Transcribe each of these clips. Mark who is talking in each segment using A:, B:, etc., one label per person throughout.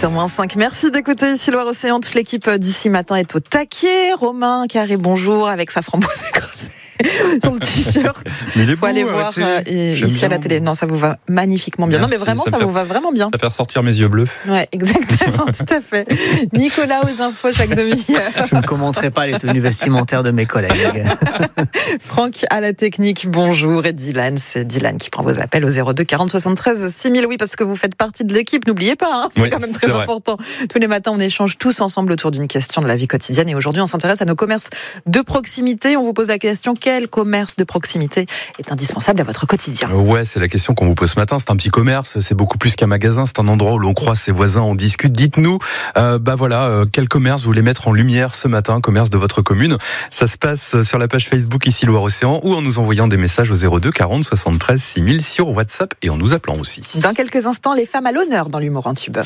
A: 7h-5. Merci d'écouter ici Loire-Océan. Toute l'équipe d'ici matin est au taquet. Romain Carré, bonjour, avec sa framboise écrasée sur le t-shirt.
B: Il
A: faut aller voir ici à la télé. Non, ça vous va magnifiquement bien.
B: Merci,
A: non, mais vraiment, ça vous va vraiment bien.
B: Ça fait ressortir mes yeux bleus.
A: Ouais, exactement, tout à fait. Nicolas aux infos chaque demi-heure.
C: Je ne commenterai pas les tenues vestimentaires de mes collègues.
A: Franck à la technique, bonjour. Et Dylan, c'est Dylan qui prend vos appels au 02 40 73 6000. Oui, parce que vous faites partie de l'équipe, n'oubliez pas, c'est quand même très important. Tous les matins, on échange tous ensemble autour d'une question de la vie quotidienne. Et aujourd'hui, on s'intéresse à nos commerces de proximité. On vous pose la question, quel commerce de proximité est indispensable à votre quotidien?
B: Ouais, c'est la question qu'on vous pose ce matin. C'est un petit commerce, c'est beaucoup plus qu'un magasin. C'est un endroit où l'on croise ses voisins, on discute. Dites-nous, quel commerce vous voulez mettre en lumière ce matin, commerce de votre commune. Ça se passe sur la page Facebook ici Loire-Océan ou en nous envoyant des messages au 02 40 73 6000 sur WhatsApp et en nous appelant aussi.
A: Dans quelques instants, les femmes à l'honneur dans l'humour en tube.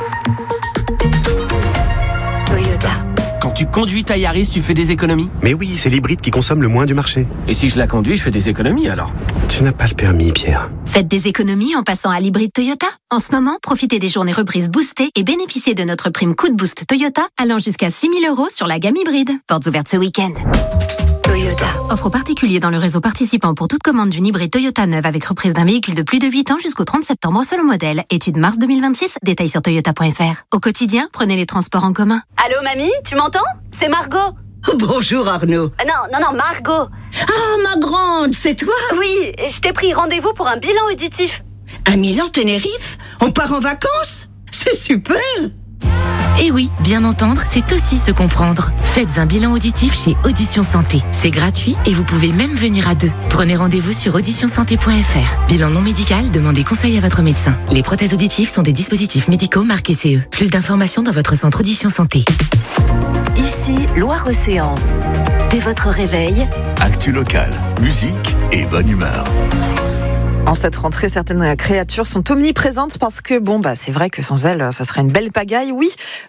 D: Quand tu conduis ta Yaris, tu fais des économies?
E: Mais oui, c'est l'hybride qui consomme le moins du marché.
D: Et si je la conduis, je fais des économies alors?
E: Tu n'as pas le permis, Pierre.
F: Faites des économies en passant à l'hybride Toyota. En ce moment, profitez des journées reprises boostées et bénéficiez de notre prime coup de boost Toyota allant jusqu'à 6 000 € sur la gamme hybride. Portes ouvertes ce week-end. Toyota. Offre aux particuliers dans le réseau participant pour toute commande d'une hybride Toyota neuve avec reprise d'un véhicule de plus de 8 ans jusqu'au 30 septembre selon modèle. Étude mars 2026. Détails sur toyota.fr. Au quotidien, prenez les transports en commun.
G: Allô, mamie, tu m'entends? C'est Margot.
H: Bonjour Arnaud.
G: Non, Margot.
H: Ah, ma grande, c'est toi?
G: Oui, je t'ai pris rendez-vous pour un bilan auditif.
H: À Milan, Tenerife? On part en vacances? C'est super!
I: Et oui, bien entendre, c'est aussi se comprendre. Faites un bilan auditif chez Audition Santé. C'est gratuit et vous pouvez même venir à deux. Prenez rendez-vous sur auditionsanté.fr. Bilan non médical, demandez conseil à votre médecin. Les prothèses auditives sont des dispositifs médicaux marqués CE. Plus d'informations dans votre centre Audition Santé.
J: Ici, Loire-Océan. Dès votre réveil,
K: actu local, musique et bonne humeur.
A: En cette rentrée, certaines créatures sont omniprésentes parce que, c'est vrai que sans elles, ça serait une belle pagaille. Oui,